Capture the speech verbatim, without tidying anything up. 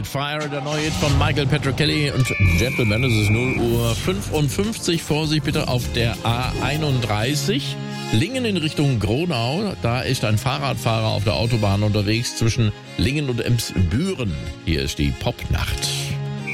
Wild Fire, der neue Hit von Michael Petrocelli und Gentlemen, es ist null Uhr fünfundfünfzig. Vorsicht bitte auf der A einunddreißig. Lingen in Richtung Gronau, da ist ein Fahrradfahrer auf der Autobahn unterwegs zwischen Lingen und Emsbüren. Hier ist die Popnacht.